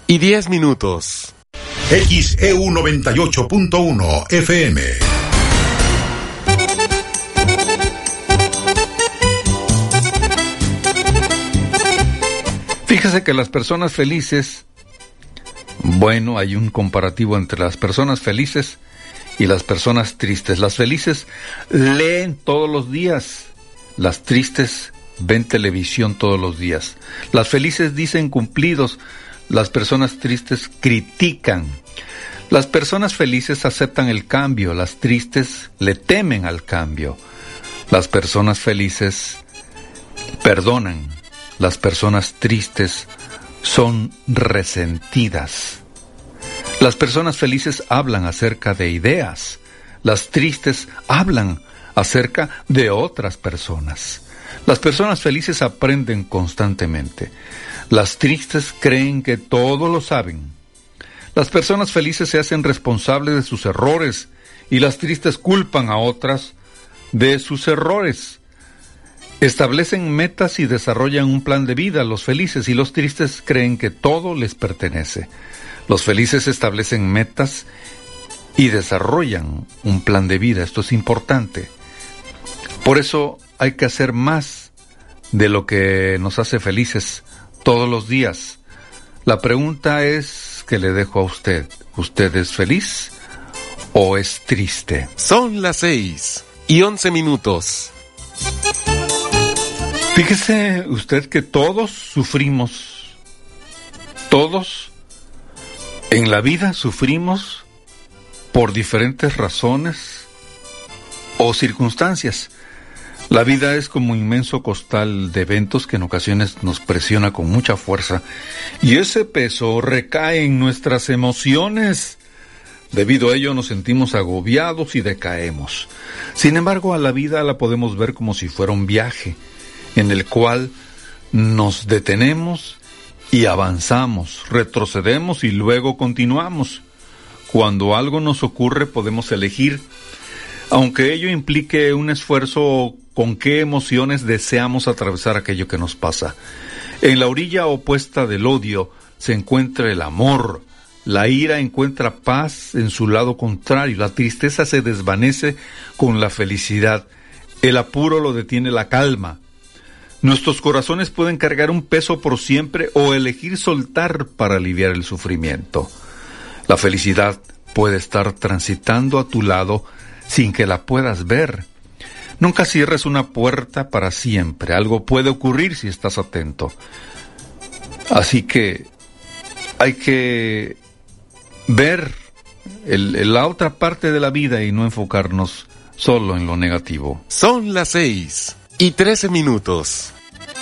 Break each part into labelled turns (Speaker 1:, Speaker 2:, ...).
Speaker 1: 8:10.
Speaker 2: XEU 98.1 FM.
Speaker 3: Fíjese que las personas felices, bueno, hay un comparativo entre las personas felices y las personas tristes. Las felices leen todos los días, las tristes ven televisión todos los días. Las felices dicen cumplidos, las personas tristes critican. Las personas felices aceptan el cambio, las tristes le temen al cambio. Las personas felices perdonan, las personas tristes son resentidas. Las personas felices hablan acerca de ideas, las tristes hablan acerca de otras personas. Las personas felices aprenden constantemente, las tristes creen que todo lo saben. Las personas felices se hacen responsables de sus errores y las tristes culpan a otras de sus errores. Establecen metas y desarrollan un plan de vida, los felices, y los tristes creen que todo les pertenece. Los felices establecen metas y desarrollan un plan de vida, esto es importante. Por eso hay que hacer más de lo que nos hace felices todos los días. La pregunta es que le dejo a usted. ¿Usted es feliz o es triste?
Speaker 1: Son las 6:11.
Speaker 3: Fíjese usted que todos sufrimos, todos en la vida sufrimos por diferentes razones o circunstancias. La vida es como un inmenso costal de eventos que en ocasiones nos presiona con mucha fuerza y ese peso recae en nuestras emociones. Debido a ello nos sentimos agobiados y decaemos. Sin embargo, a la vida la podemos ver como si fuera un viaje en el cual nos detenemos y avanzamos, retrocedemos y luego continuamos. Cuando algo nos ocurre podemos elegir, aunque ello implique un esfuerzo, con qué emociones deseamos atravesar aquello que nos pasa. En la orilla opuesta del odio se encuentra el amor. La ira encuentra paz en su lado contrario. La tristeza se desvanece con la felicidad. El apuro lo detiene la calma. Nuestros corazones pueden cargar un peso por siempre o elegir soltar para aliviar el sufrimiento. La felicidad puede estar transitando a tu lado sin que la puedas ver. Nunca cierres una puerta para siempre. Algo puede ocurrir si estás atento. Así que hay que ver la otra parte de la vida y no enfocarnos solo en lo negativo.
Speaker 1: Son las 6:13.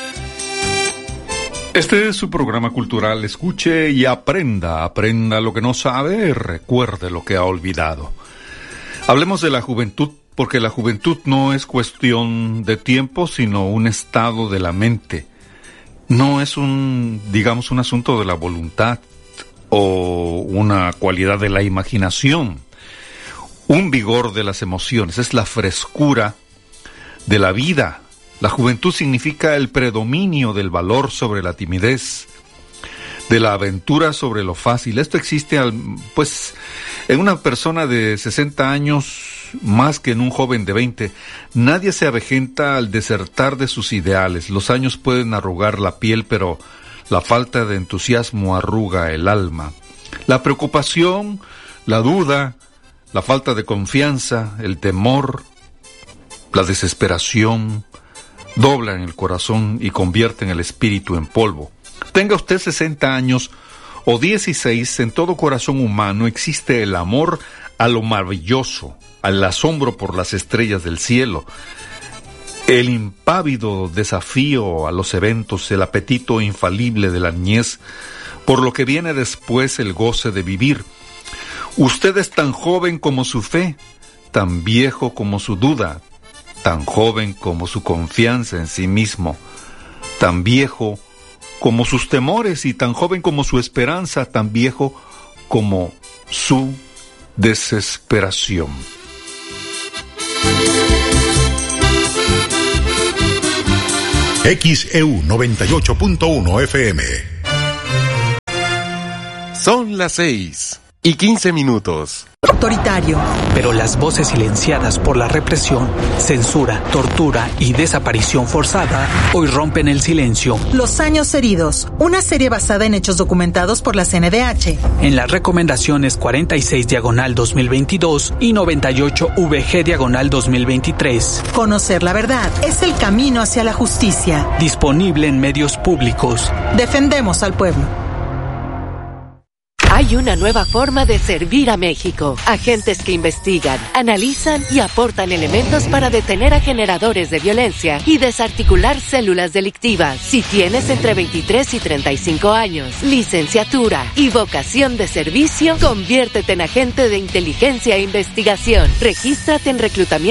Speaker 3: Este es su programa cultural. Escuche y aprenda. Aprenda lo que no sabe, recuerde lo que ha olvidado. Hablemos de la juventud, porque la juventud no es cuestión de tiempo, sino un estado de la mente. No es un asunto de la voluntad o una cualidad de la imaginación. Un vigor de las emociones, es la frescura de la vida. La juventud significa el predominio del valor sobre la timidez, de la aventura sobre lo fácil. Esto existe, en una persona de 60 años más que en un joven de 20. Nadie se avejenta al desertar de sus ideales. Los años pueden arrugar la piel, pero la falta de entusiasmo arruga el alma. La preocupación, la duda, la falta de confianza, el temor, la desesperación, doblan el corazón y convierten el espíritu en polvo. Tenga usted 60 años o 16, en todo corazón humano existe el amor a lo maravilloso, al asombro por las estrellas del cielo, el impávido desafío a los eventos, el apetito infalible de la niñez, por lo que viene después el goce de vivir. Usted es tan joven como su fe, tan viejo como su duda, tan joven como su confianza en sí mismo, tan viejo como sus temores y tan joven como su esperanza, tan viejo como su desesperación.
Speaker 2: XEU 98.1 FM.
Speaker 1: Son las 6:15.
Speaker 4: Autoritario.
Speaker 5: Pero las voces silenciadas por la represión, censura, tortura y desaparición forzada hoy rompen el silencio.
Speaker 4: Los años heridos, una serie basada en hechos documentados por la CNDH.
Speaker 5: En las recomendaciones 46/2022 y 98VG/2023.
Speaker 4: Conocer la verdad es el camino hacia la justicia.
Speaker 5: Disponible en medios públicos.
Speaker 4: Defendemos al pueblo.
Speaker 6: Hay una nueva forma de servir a México. Agentes que investigan, analizan y aportan elementos para detener a generadores de violencia y desarticular células delictivas. Si tienes entre 23 y 35 años, licenciatura y vocación de servicio, conviértete en agente de inteligencia e investigación. Regístrate en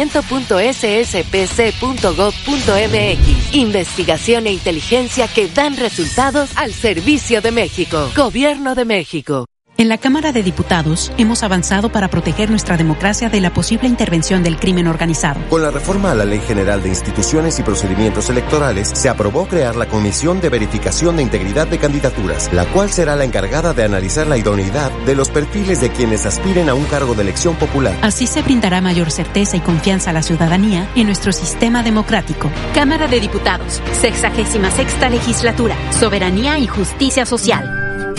Speaker 6: reclutamiento.sspc.gov.mx. Investigación e inteligencia que dan resultados al servicio de México. Gobierno de México.
Speaker 7: En la Cámara de Diputados hemos avanzado para proteger nuestra democracia de la posible intervención del crimen organizado.
Speaker 8: Con la reforma a la Ley General de Instituciones y Procedimientos Electorales, se aprobó crear la Comisión de Verificación de Integridad de Candidaturas, la cual será la encargada de analizar la idoneidad de los perfiles de quienes aspiren a un cargo de elección popular.
Speaker 7: Así se brindará mayor certeza y confianza a la ciudadanía en nuestro sistema democrático.
Speaker 9: Cámara de Diputados, 66ª Legislatura, Soberanía y Justicia Social.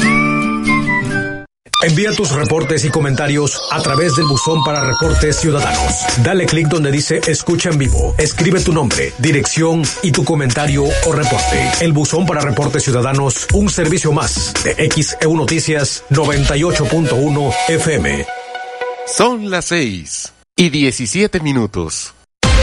Speaker 10: Envía tus reportes y comentarios a través del buzón para reportes ciudadanos. Dale clic donde dice Escucha en vivo. Escribe tu nombre, dirección y tu comentario o reporte. El buzón para reportes ciudadanos, un servicio más de XEU Noticias 98.1 FM.
Speaker 1: Son las 6:17.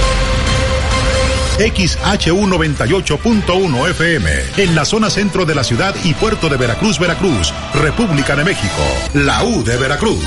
Speaker 2: XHU 98.1 FM, en la zona centro de la ciudad y puerto de Veracruz, Veracruz, República de México, la U de Veracruz.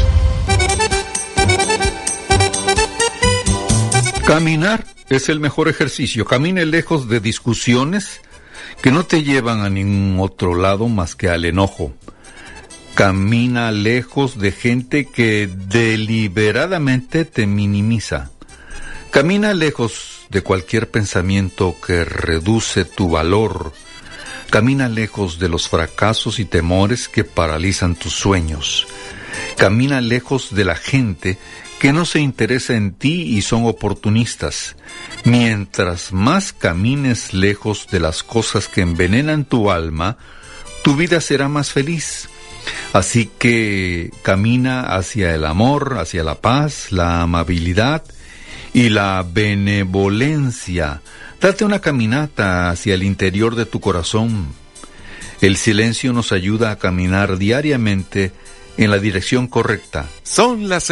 Speaker 3: Caminar es el mejor ejercicio. Camine lejos de discusiones que no te llevan a ningún otro lado más que al enojo. Camina lejos de gente que deliberadamente te minimiza. Camina lejos de cualquier pensamiento que reduce tu valor. Camina lejos de los fracasos y temores que paralizan tus sueños. Camina lejos de la gente que no se interesa en ti y son oportunistas. Mientras más camines lejos de las cosas que envenenan tu alma, tu vida será más feliz. Así que camina hacia el amor, hacia la paz, la amabilidad y la benevolencia. Date una caminata hacia el interior de tu corazón. El silencio nos ayuda a caminar diariamente en la dirección correcta.
Speaker 1: Son las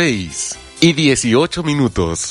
Speaker 1: 6:18.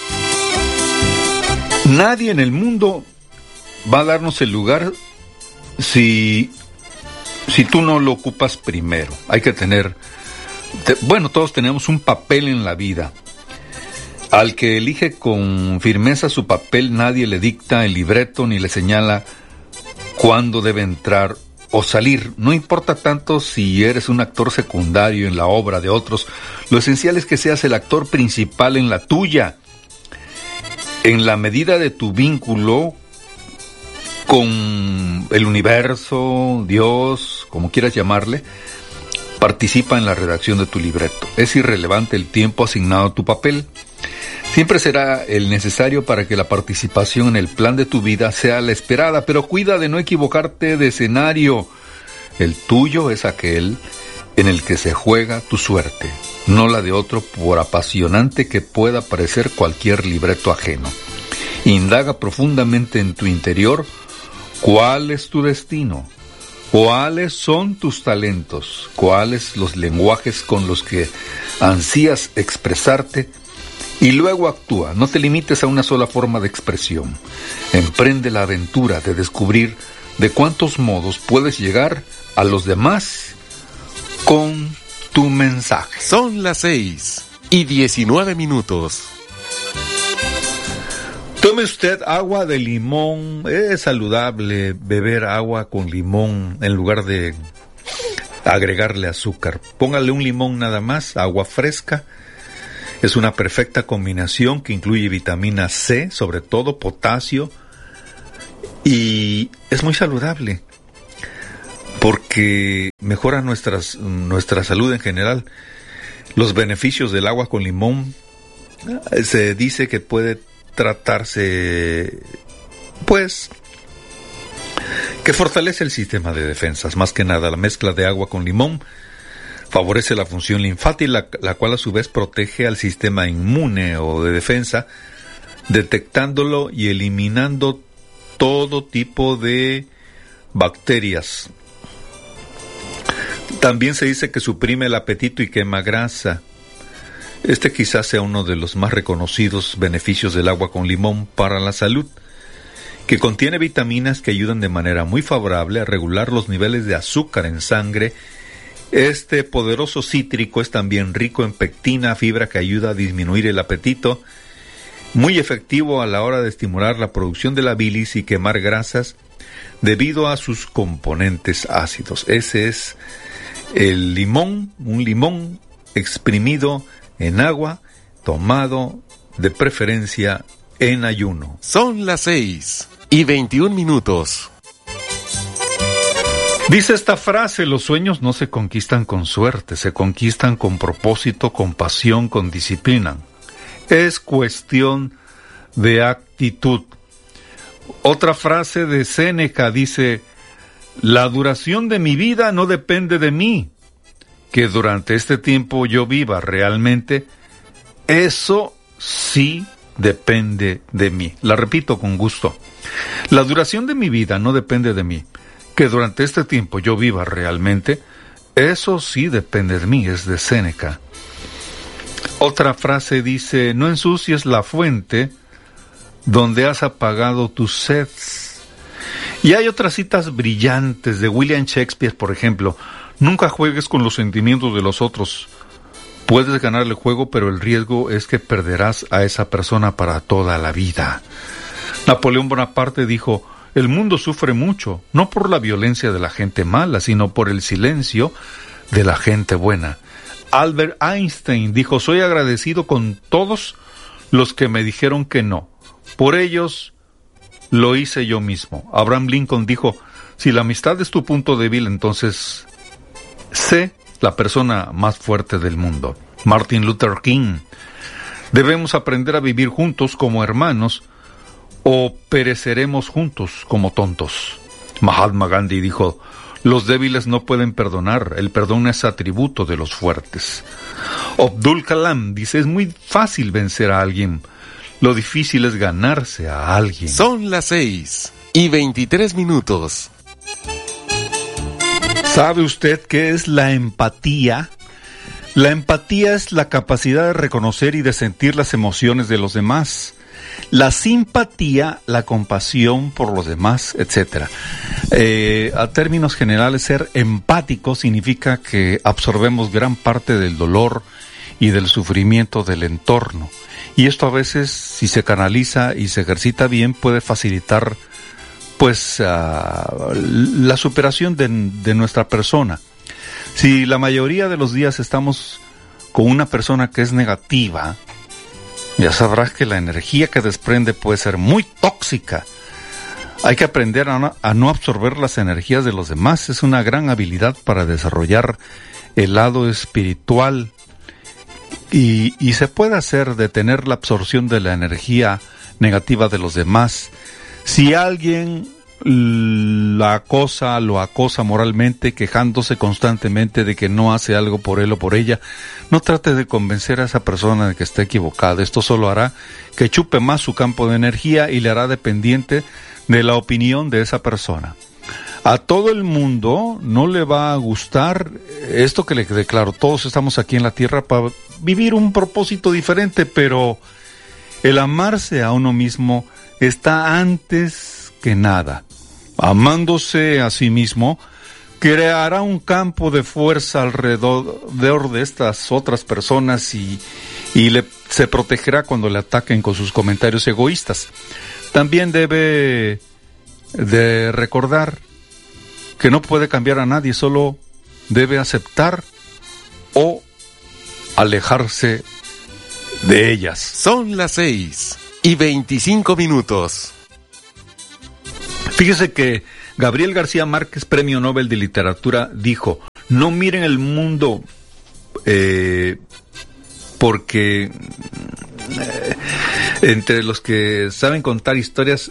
Speaker 3: Nadie en el mundo va a darnos el lugar si tú no lo ocupas primero. Hay que tener... todos tenemos un papel en la vida. Al que elige con firmeza su papel, nadie le dicta el libreto ni le señala cuándo debe entrar o salir. No importa tanto si eres un actor secundario en la obra de otros. Lo esencial es que seas el actor principal en la tuya. En la medida de tu vínculo con el universo, Dios, como quieras llamarle, participa en la redacción de tu libreto. Es irrelevante el tiempo asignado a tu papel. Siempre será el necesario para que la participación en el plan de tu vida sea la esperada, pero cuida de no equivocarte de escenario. El tuyo es aquel en el que se juega tu suerte, no la de otro, por apasionante que pueda parecer cualquier libreto ajeno. Indaga profundamente en tu interior cuál es tu destino, cuáles son tus talentos, cuáles los lenguajes con los que ansías expresarte. Y luego actúa, no te limites a una sola forma de expresión. Emprende la aventura de descubrir de cuántos modos puedes llegar a los demás con tu mensaje.
Speaker 1: Son las 6:19.
Speaker 3: Tome usted agua de limón. Es saludable beber agua con limón en lugar de agregarle azúcar. Póngale un limón nada más, agua fresca. Es una perfecta combinación que incluye vitamina C, sobre todo potasio, y es muy saludable. porque mejora nuestra salud en general. Los beneficios del agua con limón, se dice que puede tratarse, pues, que fortalece el sistema de defensas. Más que nada, la mezcla de agua con limón favorece la función linfática, la cual a su vez protege al sistema inmune o de defensa, detectándolo y eliminando todo tipo de bacterias. También se dice que suprime el apetito y quema grasa. Este quizás sea uno de los más reconocidos beneficios del agua con limón para la salud, que contiene vitaminas que ayudan de manera muy favorable a regular los niveles de azúcar en sangre. Este poderoso cítrico es también rico en pectina, fibra que ayuda a disminuir el apetito, muy efectivo a la hora de estimular la producción de la bilis y quemar grasas debido a sus componentes ácidos. Ese es el limón, un limón exprimido en agua, tomado de preferencia en ayuno.
Speaker 1: Son las 6:21.
Speaker 3: Dice esta frase: los sueños no se conquistan con suerte, se conquistan con propósito, con pasión, con disciplina. Es cuestión de actitud. Otra frase de Séneca dice: la duración de mi vida no depende de mí. Que durante este tiempo yo viva realmente, eso sí depende de mí. La repito con gusto. La duración de mi vida no depende de mí. Que durante este tiempo yo viva realmente, eso sí depende de mí. Es de Séneca. Otra frase dice: no ensucies la fuente donde has apagado tu sed. Y hay otras citas brillantes de William Shakespeare, por ejemplo: nunca juegues con los sentimientos de los otros. Puedes ganar el juego, pero el riesgo es que perderás a esa persona para toda la vida. Napoleón Bonaparte dijo: el mundo sufre mucho, no por la violencia de la gente mala, sino por el silencio de la gente buena. Albert Einstein dijo: soy agradecido con todos los que me dijeron que no. Por ellos lo hice yo mismo. Abraham Lincoln dijo: si la amistad es tu punto débil, entonces sé la persona más fuerte del mundo. Martin Luther King: debemos aprender a vivir juntos como hermanos o pereceremos juntos como tontos. Mahatma Gandhi dijo: los débiles no pueden perdonar, el perdón es atributo de los fuertes. Abdul Kalam dice: es muy fácil vencer a alguien, lo difícil es ganarse a alguien.
Speaker 1: Son las 6:23.
Speaker 3: ¿Sabe usted qué es la empatía? La empatía es la capacidad de reconocer y de sentir las emociones de los demás. La simpatía, la compasión por los demás, etc. A términos generales, ser empático significa que absorbemos gran parte del dolor y del sufrimiento del entorno. Y esto a veces, si se canaliza y se ejercita bien, puede facilitar pues la superación de nuestra persona. Si la mayoría de los días estamos con una persona que es negativa, ya sabrás que la energía que desprende puede ser muy tóxica. Hay que aprender a no absorber las energías de los demás. Es una gran habilidad para desarrollar el lado espiritual. Y se puede hacer detener la absorción de la energía negativa de los demás. Si alguien lo acosa moralmente, quejándose constantemente de que no hace algo por él o por ella, no trate de convencer a esa persona de que está equivocada. Esto solo hará que chupe más su campo de energía y le hará dependiente de la opinión de esa persona. A todo el mundo no le va a gustar esto que le declaro. Todos estamos aquí en la tierra para vivir un propósito diferente, pero el amarse a uno mismo está antes que nada. Amándose a sí mismo, creará un campo de fuerza alrededor de estas otras personas y se protegerá cuando le ataquen con sus comentarios egoístas. También debe de recordar que no puede cambiar a nadie, solo debe aceptar o alejarse de ellas.
Speaker 1: Son las 6:25.
Speaker 3: Fíjese que Gabriel García Márquez, Premio Nobel de Literatura, dijo: no miren el mundo porque entre los que saben contar historias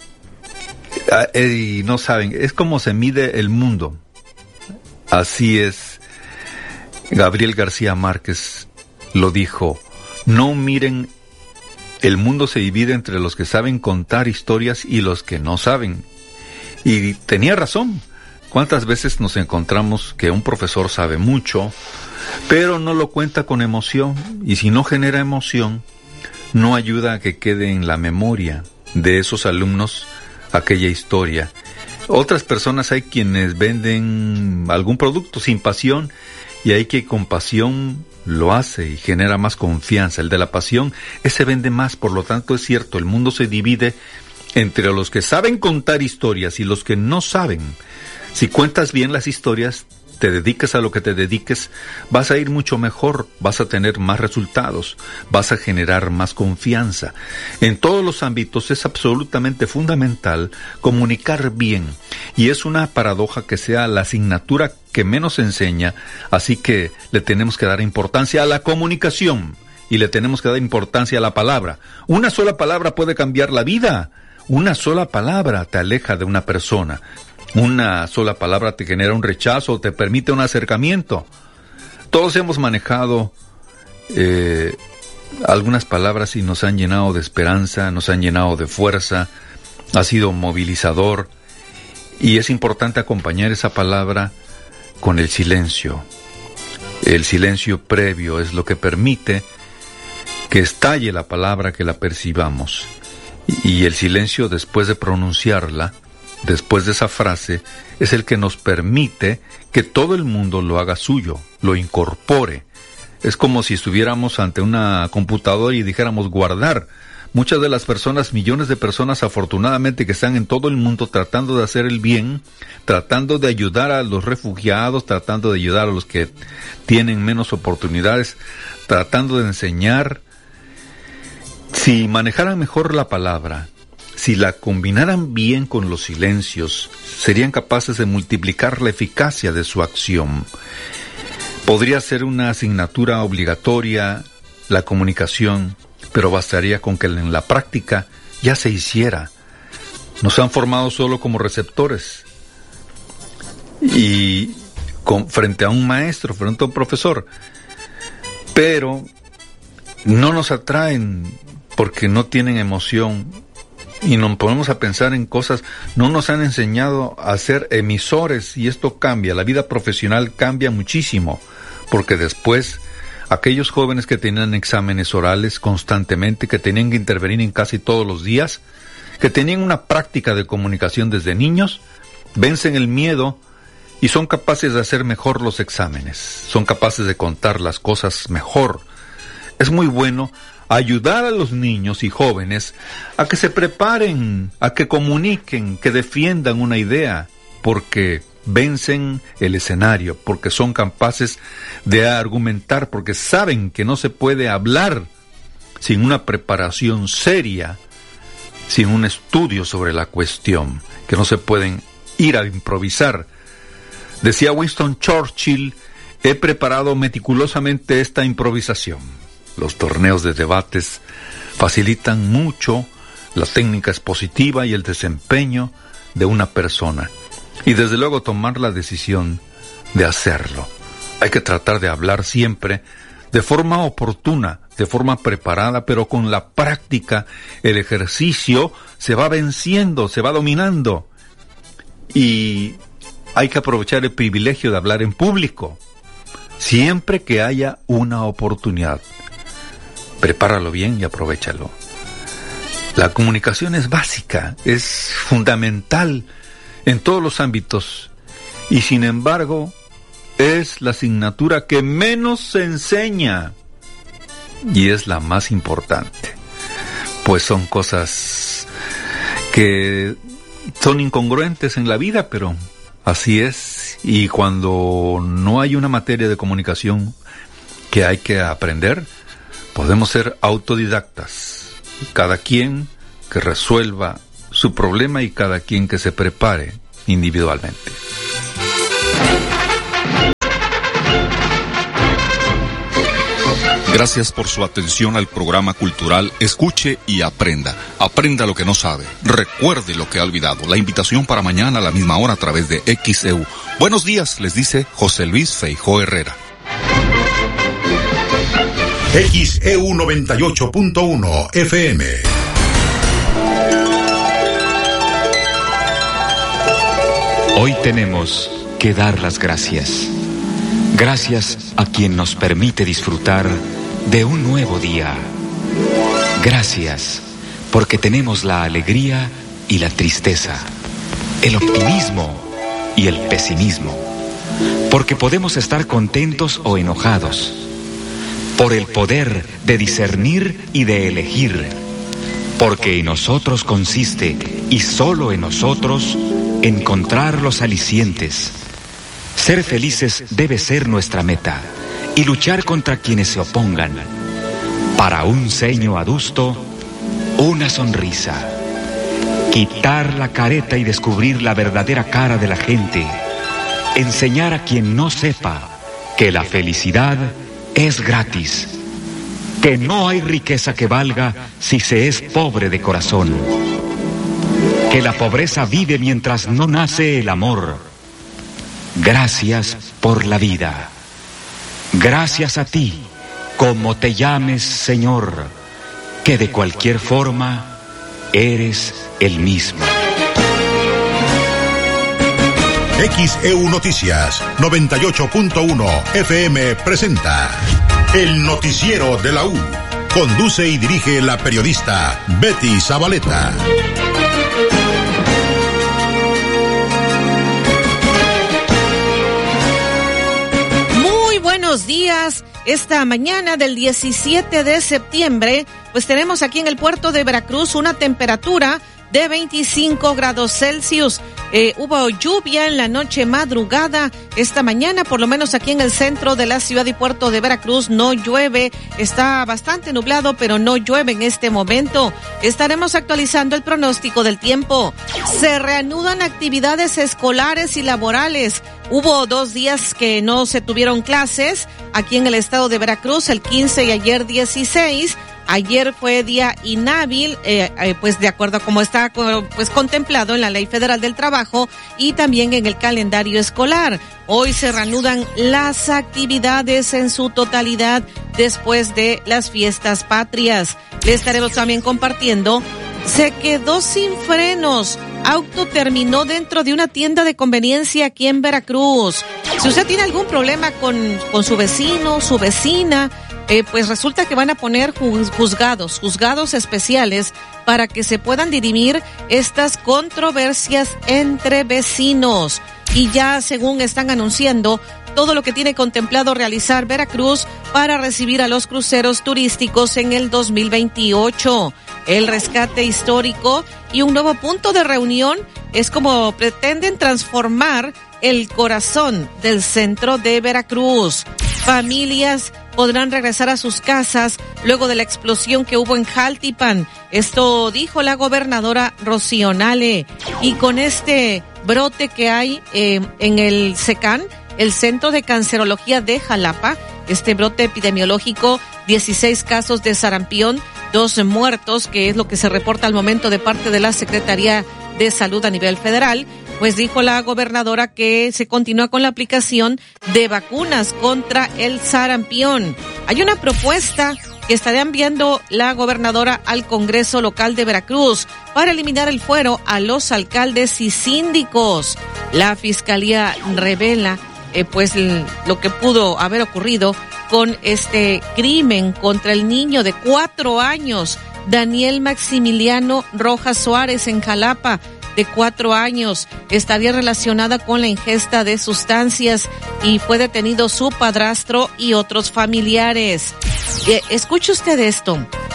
Speaker 3: y no saben, es como se mide el mundo. Así es, Gabriel García Márquez lo dijo: no miren, el mundo se divide entre los que saben contar historias y los que no saben. Y tenía razón. ¿Cuántas veces nos encontramos que un profesor sabe mucho, pero no lo cuenta con emoción? Y si no genera emoción, no ayuda a que quede en la memoria de esos alumnos aquella historia. Otras personas, hay quienes venden algún producto sin pasión, y hay que con pasión lo hace y genera más confianza. El de la pasión, ese vende más. Por lo tanto, es cierto, el mundo se divide entre los que saben contar historias y los que no saben. Si cuentas bien las historias, te dediques a lo que te dediques, vas a ir mucho mejor, vas a tener más resultados, vas a generar más confianza. En todos los ámbitos es absolutamente fundamental comunicar bien, y es una paradoja que sea la asignatura que menos se enseña, así que le tenemos que dar importancia a la comunicación y le tenemos que dar importancia a la palabra. Una sola palabra puede cambiar la vida. Una sola palabra te aleja de una persona. Una sola palabra te genera un rechazo o te permite un acercamiento. Todos hemos manejado algunas palabras y nos han llenado de esperanza, nos han llenado de fuerza, ha sido movilizador, y es importante acompañar esa palabra con el silencio. El silencio previo es lo que permite que estalle la palabra, que la percibamos. Y el silencio después de pronunciarla, después de esa frase, es el que nos permite que todo el mundo lo haga suyo, lo incorpore. Es como si estuviéramos ante una computadora y dijéramos guardar. Muchas de las personas, millones de personas afortunadamente que están en todo el mundo tratando de hacer el bien, tratando de ayudar a los refugiados, tratando de ayudar a los que tienen menos oportunidades, tratando de enseñar. Si manejaran mejor la palabra, si la combinaran bien con los silencios, serían capaces de multiplicar la eficacia de su acción. Podría ser una asignatura obligatoria la comunicación, pero bastaría con que en la práctica ya se hiciera. Nos han formado solo como receptores, y frente a un maestro, frente a un profesor, pero no nos atraen porque no tienen emoción, y nos ponemos a pensar en cosas. No nos han enseñado a ser emisores, y esto cambia. La vida profesional cambia muchísimo, porque después aquellos jóvenes que tenían exámenes orales constantemente, que tenían que intervenir en casi todos los días, que tenían una práctica de comunicación desde niños, vencen el miedo y son capaces de hacer mejor los exámenes, son capaces de contar las cosas mejor. Es muy bueno ayudar a los niños y jóvenes a que se preparen, a que comuniquen, que defiendan una idea, porque vencen el escenario, porque son capaces de argumentar, porque saben que no se puede hablar sin una preparación seria, sin un estudio sobre la cuestión, que no se pueden ir a improvisar. Decía Winston Churchill: he preparado meticulosamente esta improvisación. Los torneos de debates facilitan mucho la técnica expositiva y el desempeño de una persona. Y desde luego tomar la decisión de hacerlo. Hay que tratar de hablar siempre de forma oportuna, de forma preparada, pero con la práctica, el ejercicio se va venciendo, se va dominando. Y hay que aprovechar el privilegio de hablar en público, siempre que haya una oportunidad. Prepáralo bien y aprovéchalo. La comunicación es básica, es fundamental en todos los ámbitos, y sin embargo es la asignatura que menos se enseña, y es la más importante, pues son cosas que son incongruentes en la vida, pero así es. Y cuando no hay una materia de comunicación que hay que aprender, podemos ser autodidactas, cada quien que resuelva su problema y cada quien que se prepare individualmente. Gracias por su atención al programa cultural Escuche y Aprenda. Aprenda lo que no sabe. Recuerde lo que ha olvidado. La invitación para mañana a la misma hora a través de XEU. Buenos días, les dice José Luis Feijó Herrera.
Speaker 2: XEU 98.1 FM.
Speaker 11: Hoy tenemos que dar las gracias. Gracias a quien nos permite disfrutar de un nuevo día. Gracias porque tenemos la alegría y la tristeza, el optimismo y el pesimismo, porque podemos estar contentos o enojados, por el poder de discernir y de elegir, porque en nosotros consiste, y solo en nosotros, encontrar los alicientes. Ser felices debe ser nuestra meta y luchar contra quienes se opongan. Para un ceño adusto, una sonrisa. Quitar la careta y descubrir la verdadera cara de la gente. Enseñar a quien no sepa que la felicidad es gratis. Que no hay riqueza que valga si se es pobre de corazón. Que la pobreza vive mientras no nace el amor. Gracias por la vida. Gracias a ti, como te llames, Señor, que de cualquier forma eres el mismo.
Speaker 2: XEU Noticias 98.1 FM presenta El Noticiero de la U. Conduce y dirige la periodista Betty Zabaleta.
Speaker 12: Buenos días. Esta mañana del 17 de septiembre, pues tenemos aquí en el puerto de Veracruz una temperatura de 25 grados Celsius. Hubo lluvia en la noche madrugada. Esta mañana, por lo menos aquí en el centro de la ciudad y puerto de Veracruz, no llueve. Está bastante nublado, pero no llueve en este momento. Estaremos actualizando el pronóstico del tiempo. Se reanudan actividades escolares y laborales. Hubo 2 días que no se tuvieron clases aquí en el estado de Veracruz, el 15 y ayer 16. Ayer fue día inhábil, pues de acuerdo a como está pues contemplado en la Ley Federal del Trabajo y también en el calendario escolar. Hoy se reanudan las actividades en su totalidad después de las fiestas patrias. Le estaremos también compartiendo. Se quedó sin frenos. Auto terminó dentro de una tienda de conveniencia aquí en Veracruz. Si usted tiene algún problema con su vecino, su vecina, pues resulta que van a poner juzgados especiales para que se puedan dirimir estas controversias entre vecinos. Y ya, según están anunciando, todo lo que tiene contemplado realizar Veracruz para recibir a los cruceros turísticos en el 2028. El rescate histórico y un nuevo punto de reunión es como pretenden transformar el corazón del centro de Veracruz. Familias podrán regresar a sus casas luego de la explosión que hubo en Jaltipan. Esto dijo la gobernadora Rocío Nale. Y con este brote que hay en el SECAN, el Centro de Cancerología de Jalapa, este brote epidemiológico, 16 casos de sarampión, 2 muertos, que es lo que se reporta al momento de parte de la Secretaría de Salud a nivel federal. Pues dijo la gobernadora que se continúa con la aplicación de vacunas contra el sarampión. Hay una propuesta que estará enviando la gobernadora al Congreso local de Veracruz para eliminar el fuero a los alcaldes y síndicos. La Fiscalía revela pues lo que pudo haber ocurrido con este crimen contra el niño de 4 años, Daniel Maximiliano Rojas Suárez, en Jalapa, de 4 años. Estaría relacionada con la ingesta de sustancias y fue detenido su padrastro y otros familiares. Escuche usted esto.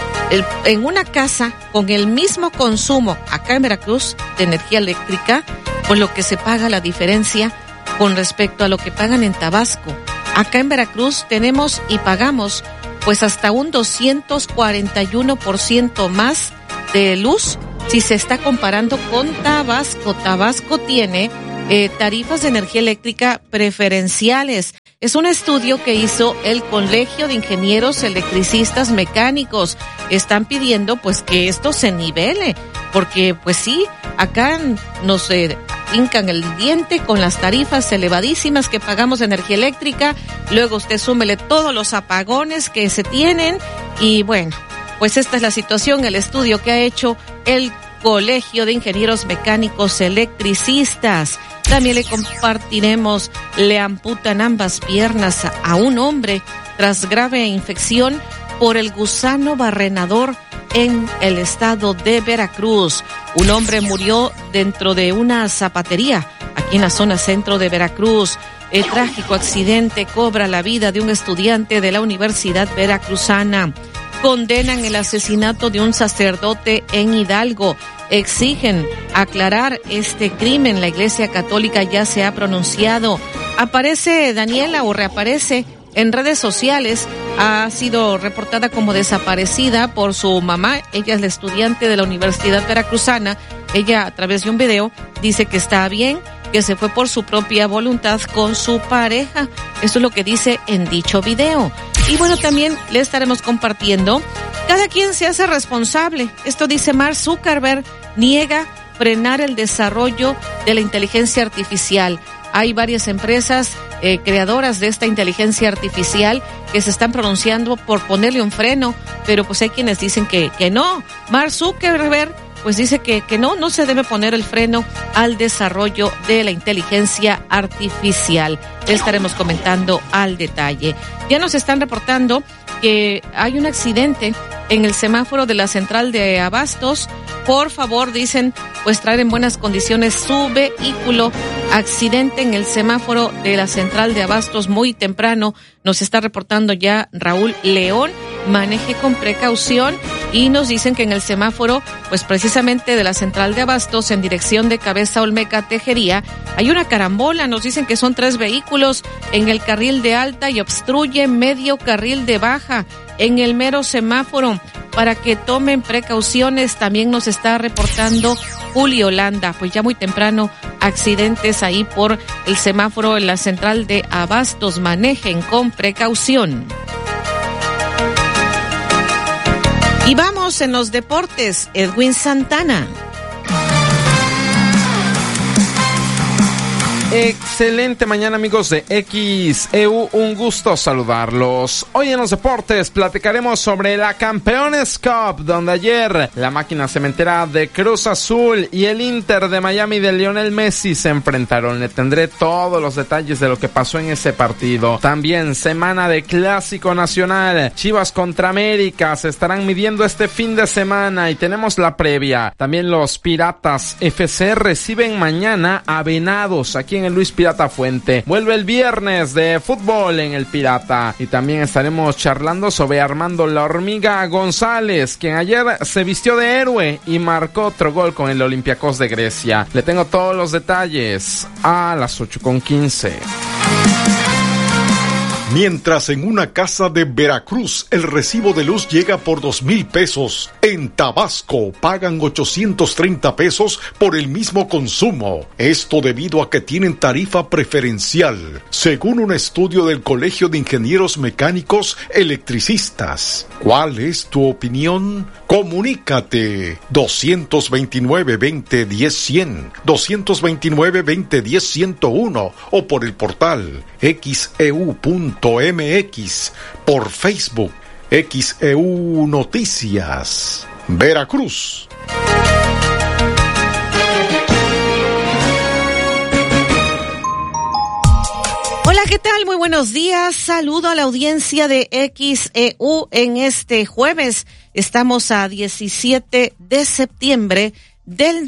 Speaker 12: En una casa con el mismo consumo acá en Veracruz de energía eléctrica, con lo que se paga la diferencia con respecto a lo que pagan en Tabasco. Acá en Veracruz tenemos y pagamos pues hasta un 241% más de luz si se está comparando con Tabasco. Tabasco tiene tarifas de energía eléctrica preferenciales. Es un estudio que hizo el Colegio de Ingenieros Electricistas Mecánicos. Están pidiendo pues que esto se nivele, porque pues sí, acá nos hincan el diente con las tarifas elevadísimas que pagamos de energía eléctrica. Luego usted súmele todos los apagones que se tienen y bueno, pues esta es la situación, el estudio que ha hecho el Colegio de Ingenieros Mecánicos Electricistas. También le compartiremos, le amputan ambas piernas a un hombre tras grave infección por el gusano barrenador en el estado de Veracruz. Un hombre murió dentro de una zapatería aquí en la zona centro de Veracruz. El trágico accidente cobra la vida de un estudiante de la Universidad Veracruzana. Condenan el asesinato de un sacerdote en Hidalgo. Exigen aclarar este crimen. La Iglesia Católica ya se ha pronunciado. Aparece Daniela o reaparece en redes sociales. Ha sido reportada como desaparecida por su mamá. Ella es la estudiante de la Universidad Veracruzana. Ella, a través de un video, dice que está bien, que se fue por su propia voluntad con su pareja. Eso es lo que dice en dicho video. Y bueno, también le estaremos compartiendo, cada quien se hace responsable. Esto dice Mark Zuckerberg, niega frenar el desarrollo de la inteligencia artificial. Hay varias empresas creadoras de esta inteligencia artificial que se están pronunciando por ponerle un freno, pero pues hay quienes dicen que no. Mark Zuckerberg pues dice que no se debe poner el freno al desarrollo de la inteligencia artificial. Le estaremos comentando al detalle. Ya nos están reportando que hay un accidente en el semáforo de la central de Abastos. Por favor, dicen, pues traer en buenas condiciones su vehículo. Accidente en el semáforo de la central de Abastos muy temprano. Nos está reportando ya Raúl León. Maneje con precaución y nos dicen que en el semáforo, pues precisamente de la central de Abastos en dirección de Cabeza Olmeca Tejería, hay una carambola. Nos dicen que son 3 vehículos en el carril de alta y obstruye medio carril de baja en el mero semáforo. Para que tomen precauciones, también nos está reportando Julio Holanda. Pues ya muy temprano, accidentes ahí por el semáforo en la central de Abastos. Manejen con precaución. Y vamos en los deportes, Edwin Santana.
Speaker 13: Excelente mañana, amigos de XEU, un gusto saludarlos. Hoy en los deportes platicaremos sobre la Campeones Cup, donde ayer la máquina cementera de Cruz Azul y el Inter de Miami de Lionel Messi se enfrentaron. Le tendré todos los detalles de lo que pasó en ese partido. También semana de Clásico Nacional, Chivas contra América se estarán midiendo este fin de semana y tenemos la previa. También los Piratas FC reciben mañana a Venados aquí en el Luis Pirata Fuente. Vuelve el viernes de fútbol en el Pirata y también estaremos charlando sobre Armando La Hormiga González, quien ayer se vistió de héroe y marcó otro gol con el Olympiacos de Grecia. Le tengo todos los detalles a las 8:15.
Speaker 2: Mientras en una casa de Veracruz el recibo de luz llega por 2,000 pesos, en Tabasco pagan 830 pesos por el mismo consumo. Esto debido a que tienen tarifa preferencial, según un estudio del Colegio de Ingenieros Mecánicos Electricistas. ¿Cuál es tu opinión? Comunícate 229-2010-100, 229-2010-101 o por el portal xeu.mx, por Facebook XEU Noticias, Veracruz.
Speaker 12: Hola, ¿qué tal? Muy buenos días. Saludo a la audiencia de XEU en este jueves. Estamos a 17 de septiembre del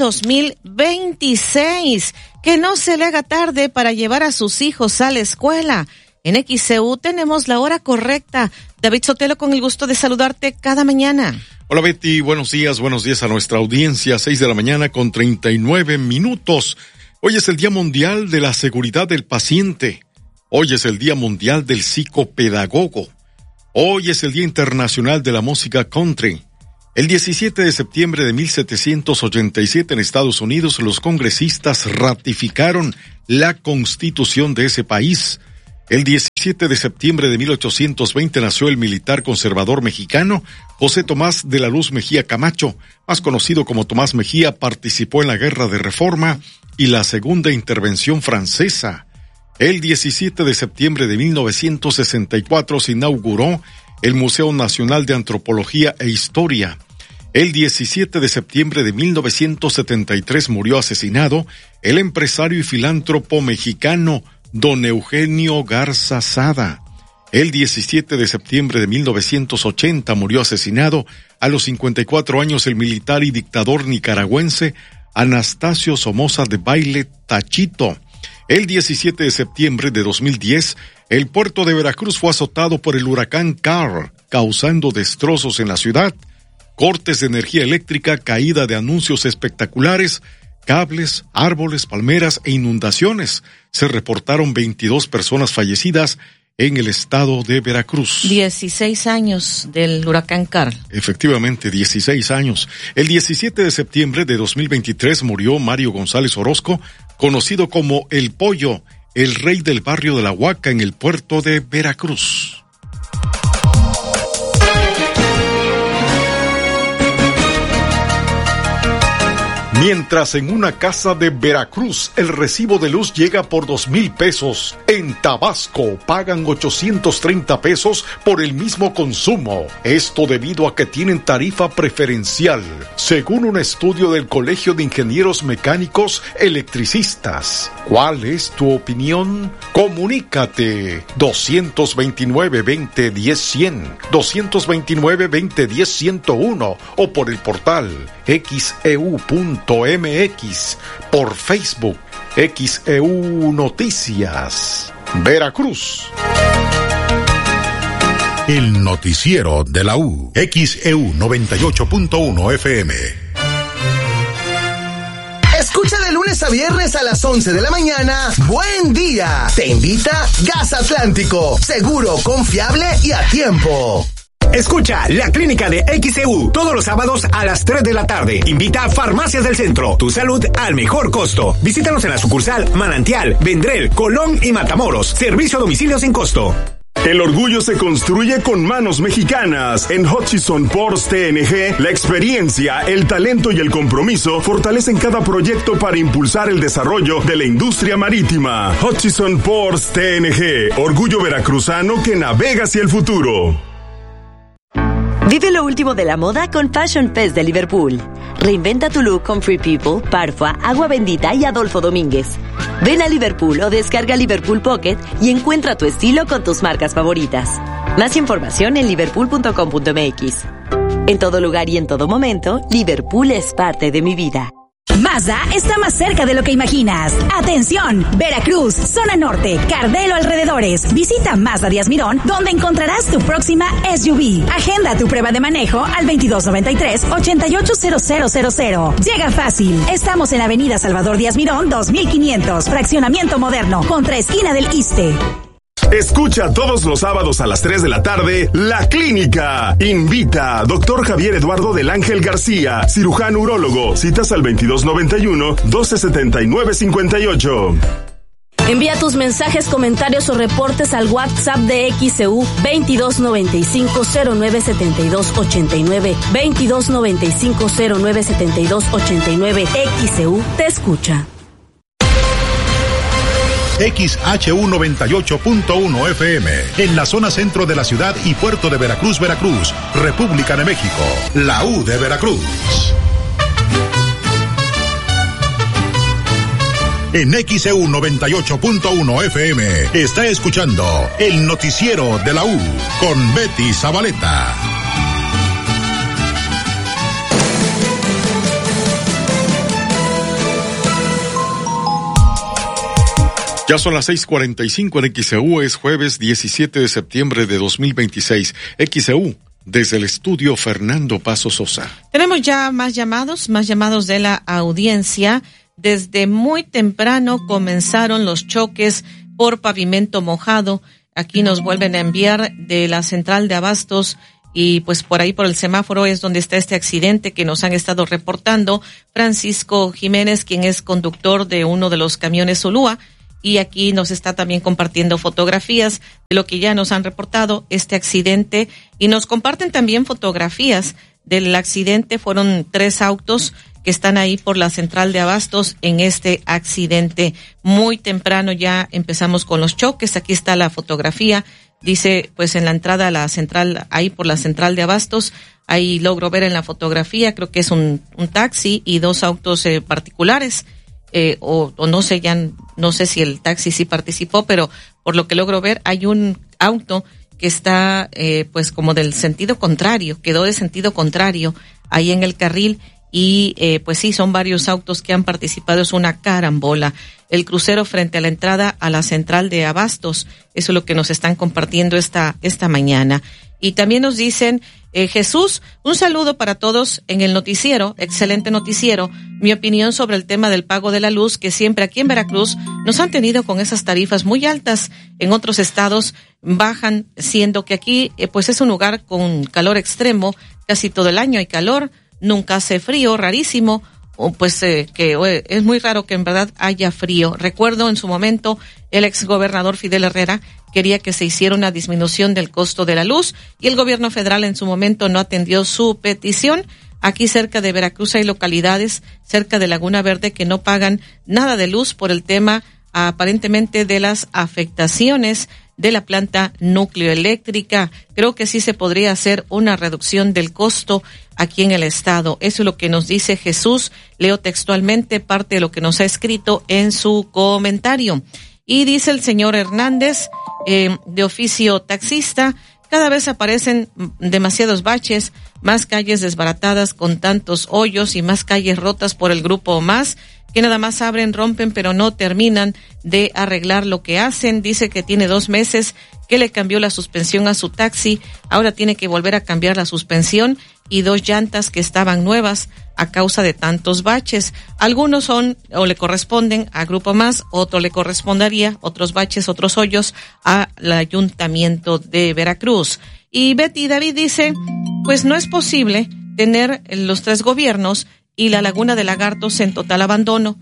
Speaker 12: 2026. Que no se le haga tarde para llevar a sus hijos a la escuela. En XEU tenemos la hora correcta. David Sotelo, con el gusto de saludarte cada mañana.
Speaker 14: Hola Betty, buenos días a nuestra audiencia, 6 de la mañana con 39 minutos. Hoy es el Día Mundial de la Seguridad del Paciente. Hoy es el Día Mundial del Psicopedagogo. Hoy es el Día Internacional de la Música Country. El 17 de septiembre de 1787 en Estados Unidos, los congresistas ratificaron la Constitución de ese país. El 17 de septiembre de 1820 nació el militar conservador mexicano José Tomás de la Luz Mejía Camacho, más conocido como Tomás Mejía. Participó en la Guerra de Reforma y la Segunda Intervención Francesa. El 17 de septiembre de 1964 se inauguró el Museo Nacional de Antropología e Historia. El 17 de septiembre de 1973 murió asesinado el empresario y filántropo mexicano don Eugenio Garza Sada. El 17 de septiembre de 1980 murió asesinado a los 54 años el militar y dictador nicaragüense Anastasio Somoza Debayle Tachito. El 17 de septiembre de 2010, el puerto de Veracruz fue azotado por el huracán Carl, causando destrozos en la ciudad, cortes de energía eléctrica, caída de anuncios espectaculares, cables, árboles, palmeras e inundaciones. Se reportaron 22 personas fallecidas en el estado de Veracruz.
Speaker 12: 16 años del huracán Carl.
Speaker 14: Efectivamente, 16 años. El 17 de septiembre de 2023 murió Mario González Orozco, conocido como El Pollo, el rey del barrio de La Huaca en el puerto de Veracruz. Mientras en una casa de Veracruz el recibo de luz llega por 2,000 pesos, en Tabasco pagan 830 pesos por el mismo consumo. Esto debido a que tienen tarifa preferencial, según un estudio del Colegio de Ingenieros Mecánicos Electricistas. ¿Cuál es tu opinión? Comunícate 229-2010-100, 229-2010-101 o por el portal xeu.mx, por Facebook, XEU Noticias, Veracruz.
Speaker 15: El noticiero de la U, XEU 98.1 FM.
Speaker 16: Escucha de lunes a viernes a las 11 de la mañana. Buen día. Te invita Gas Atlántico. Seguro, confiable y a tiempo.
Speaker 10: Escucha La Clínica de XEU todos los sábados a las 3 de la tarde. Invita a Farmacias del Centro. Tu salud al mejor costo. Visítanos en la sucursal Manantial, Vendrell, Colón y Matamoros. Servicio a domicilio sin costo.
Speaker 17: El orgullo se construye con manos mexicanas. En Hutchison Ports TNG, la experiencia, el talento y el compromiso fortalecen cada proyecto para impulsar el desarrollo de la industria marítima. Hutchison Ports TNG, orgullo veracruzano que navega hacia el futuro.
Speaker 18: Vive lo último de la moda con Fashion Fest de Liverpool. Reinventa tu look con Free People, Parfua, Agua Bendita y Adolfo Domínguez. Ven a Liverpool o descarga Liverpool Pocket y encuentra tu estilo con tus marcas favoritas. Más información en liverpool.com.mx. En todo lugar y en todo momento, Liverpool es parte de mi vida.
Speaker 19: Mazda está más cerca de lo que imaginas. Atención, Veracruz, zona norte, Cardel o alrededores. Visita Mazda Díaz Mirón, donde encontrarás tu próxima SUV. Agenda tu prueba de manejo al 2293-880000. Llega fácil. Estamos en Avenida Salvador Díaz Mirón, 2500, fraccionamiento moderno, contra esquina del Iste.
Speaker 17: Escucha todos los sábados a las 3 de la tarde La Clínica. Invita Dr. Javier Eduardo del Ángel García, cirujano urólogo. Citas al 2291-1279-58.
Speaker 20: Envía tus mensajes, comentarios o reportes al WhatsApp de XEU 2295-097289. 2295-097289. XEU te escucha.
Speaker 15: XHU 98.1 FM, en la zona centro de la ciudad y puerto de Veracruz, Veracruz, República de México, la U de Veracruz. En XEU 98.1 FM está escuchando el noticiero de la U con Betty Zabaleta.
Speaker 14: Ya son las 6:45 en XEU, es jueves 17 de septiembre de 2026. XEU, desde el estudio Fernando Paso Sosa.
Speaker 12: Tenemos ya más llamados de la audiencia. Desde muy temprano comenzaron los choques por pavimento mojado. Aquí nos vuelven a enviar de la central de abastos y pues por ahí por el semáforo es donde está este accidente que nos han estado reportando Francisco Jiménez, quien es conductor de uno de los camiones Zulúa, y aquí nos está también compartiendo fotografías de lo que ya nos han reportado este accidente, y nos comparten también fotografías del accidente. Fueron 3 autos que están ahí por la central de abastos en este accidente. Muy temprano ya empezamos con los choques. Aquí está la fotografía. Dice, pues en la entrada a la central, ahí por la central de abastos, ahí logro ver en la fotografía, creo que es un taxi y 2 autos particulares, o no sé, ya no sé si el taxi sí participó, pero por lo que logro ver hay un auto que está pues como del sentido contrario, quedó de sentido contrario ahí en el carril. Y pues sí, son varios autos que han participado, es una carambola. El crucero frente a la entrada a la central de abastos, eso es lo que nos están compartiendo esta mañana. Y también nos dicen, Jesús, un saludo para todos en el noticiero, excelente noticiero. Mi opinión sobre el tema del pago de la luz, que siempre aquí en Veracruz nos han tenido con esas tarifas muy altas. En otros estados bajan, siendo que aquí pues es un lugar con calor extremo, casi todo el año hay calor. Nunca hace frío, rarísimo, o pues que es muy raro que en verdad haya frío. Recuerdo en su momento el exgobernador Fidel Herrera quería que se hiciera una disminución del costo de la luz y el gobierno federal en su momento no atendió su petición. Aquí cerca de Veracruz hay localidades cerca de Laguna Verde que no pagan nada de luz por el tema aparentemente de las afectaciones de la planta nucleoeléctrica. Creo que sí se podría hacer una reducción del costo aquí en el estado. Eso es lo que nos dice Jesús. Leo textualmente parte de lo que nos ha escrito en su comentario. Y dice el señor Hernández, de oficio taxista, cada vez aparecen demasiados baches, más calles desbaratadas con tantos hoyos y más calles rotas por el grupo más, que nada más abren, rompen, pero no terminan de arreglar lo que hacen. Dice que tiene 2 meses que le cambió la suspensión a su taxi, ahora tiene que volver a cambiar la suspensión y 2 llantas que estaban nuevas a causa de tantos baches. Algunos son o le corresponden a Grupo Más, otro le correspondería, otros baches, otros hoyos, al Ayuntamiento de Veracruz. Y Betty David dice, pues no es posible tener los 3 gobiernos y la Laguna de Lagartos en total abandono.